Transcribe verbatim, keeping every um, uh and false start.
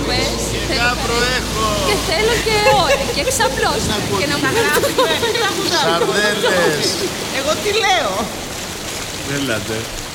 πες. Και κάπρο έχω. Και θέλω και ώρα και ξαπλώστε. Και να μου γράφει. Σαρδέλες. Εγώ τι λέω. Έλατε.